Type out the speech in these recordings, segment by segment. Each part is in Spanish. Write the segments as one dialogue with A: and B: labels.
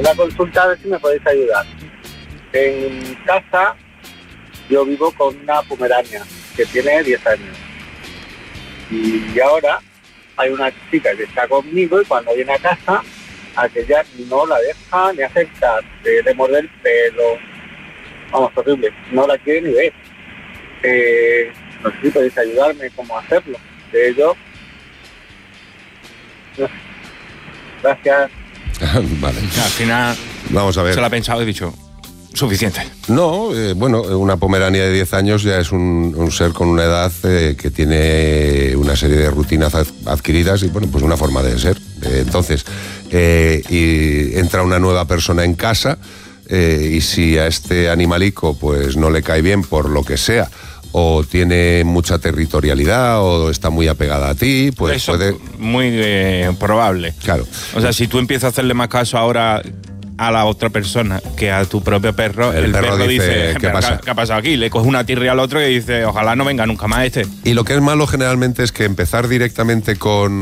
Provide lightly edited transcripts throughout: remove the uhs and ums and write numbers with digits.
A: una consulta, a ver si me podéis ayudar. En casa yo vivo con una pomerania que tiene 10 años. Y ahora hay una chica que está conmigo y cuando viene a casa, aquella no la deja ni acercar, le muerde el pelo. Vamos, horrible, no la quiere ni ver. No sé si podéis ayudarme cómo hacerlo. De ello, no sé. Gracias.
B: Vale.
C: Al final,
B: vamos a ver.
C: Se lo ha pensado y he dicho, suficiente.
B: No, bueno, una pomerania de 10 años ya es un ser con una edad que tiene una serie de rutinas adquiridas y, bueno, pues una forma de ser. Entonces, y entra una nueva persona en casa y si a este animalico pues no le cae bien por lo que sea, o tiene mucha territorialidad o está muy apegada a ti, pues
C: eso
B: puede...
C: muy probable.
B: Claro.
C: O sea, si tú empiezas a hacerle más caso ahora a la otra persona que a tu propio perro, el perro dice
B: ¿qué pasa?
C: ¿Qué ha pasado aquí? Le coge una tirria al otro y dice, ojalá no venga nunca más este.
B: Y lo que es malo generalmente es que empezar directamente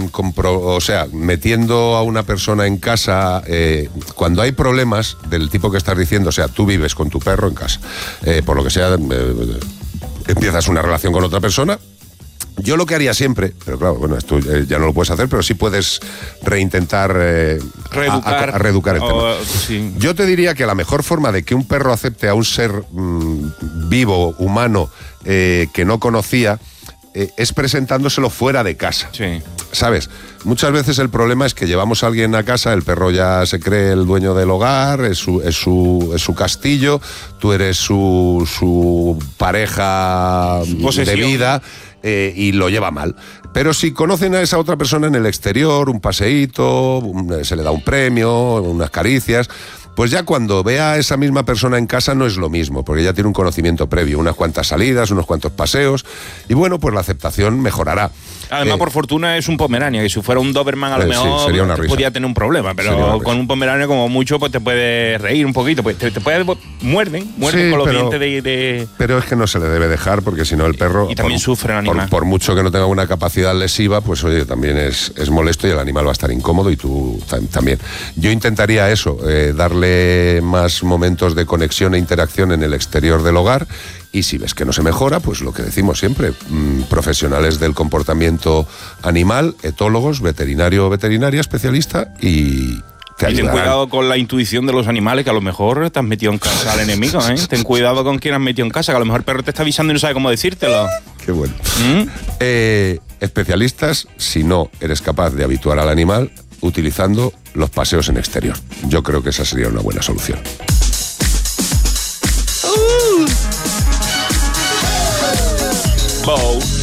B: o sea, metiendo a una persona en casa, cuando hay problemas del tipo que estás diciendo, o sea, tú vives con tu perro en casa, por lo que sea, empiezas una relación con otra persona. Yo lo que haría siempre, pero claro, bueno, esto ya no lo puedes hacer, pero sí puedes reintentar reeducar el tema.
C: Sí.
B: Yo te diría que la mejor forma de que un perro acepte a un ser vivo, humano, que no conocía, es presentándoselo fuera de casa.
C: Sí.
B: ¿Sabes? Muchas veces el problema es que llevamos a alguien a casa, el perro ya se cree el dueño del hogar, es su castillo, tú eres su pareja de vida, y lo lleva mal. Pero si conocen a esa otra persona en el exterior, un paseíto, se le da un premio, unas caricias, pues ya cuando vea a esa misma persona en casa no es lo mismo, porque ya tiene un conocimiento previo, unas cuantas salidas, unos cuantos paseos, y bueno, pues la aceptación mejorará.
C: Además, por fortuna es un pomerania, que si fuera un Doberman a lo mejor
B: sería una risa.
C: Podría tener un problema, pero con un pomerania como mucho pues te puede reír un poquito, pues te puede muerden
B: Sí,
C: con los dientes de...
B: Pero es que no se le debe dejar, porque si no el perro...
C: Y también sufre el animal.
B: Por mucho que no tenga una capacidad lesiva, pues oye, también es molesto y el animal va a estar incómodo y tú también. Yo intentaría eso, darle más momentos de conexión e interacción en el exterior del hogar. Y si ves que no se mejora, pues lo que decimos siempre, profesionales del comportamiento animal, etólogos, veterinario o veterinaria, especialista y
C: ten cuidado con la intuición de los animales, que a lo mejor te has metido en casa al enemigo, ¿eh? Ten cuidado con quién has metido en casa, que a lo mejor el perro te está avisando y no sabe cómo decírtelo.
B: Qué bueno. Especialistas, si no eres capaz de habituar al animal, utilizando los paseos en exterior. Yo creo que esa sería una buena solución.
C: Bow.